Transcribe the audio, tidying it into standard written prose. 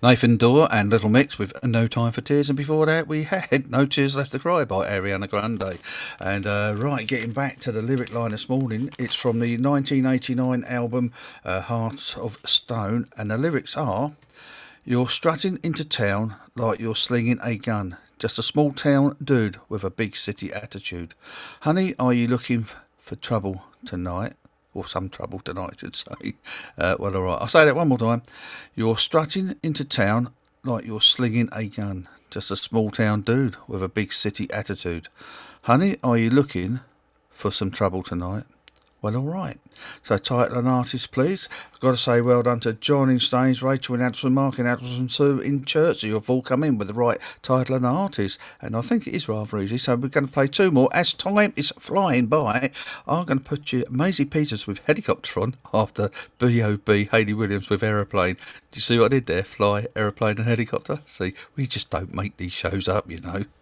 Nathan Dorr and Little Mix with No Time for Tears, and before that we had No Tears Left to Cry by Ariana Grande. And right, getting back to the lyric line this morning, it's from the 1989 album Heart of Stone, and the lyrics are: "You're strutting into town like you're slinging a gun, just a small town dude with a big city attitude. Honey, are you looking for trouble tonight?" Or some trouble tonight, I should say. Well, all right. I'll say that one more time. "You're strutting into town like you're slinging a gun. Just a small town dude with a big city attitude. Honey, are you looking for some trouble tonight?" Well, all right. So, title and artist, please. I've got to say well done to John in Staines, Rachel in Addison, Mark in Addison, Sue in Chertsey. You've all come in with the right title and artist. And I think it is rather easy. So, we're going to play two more. As time is flying by, I'm going to put you Maisie Peters with Helicopter on after B.O.B. Hayley Williams with Aeroplane. Do you see what I did there? Fly, aeroplane and helicopter? See, we just don't make these shows up, you know.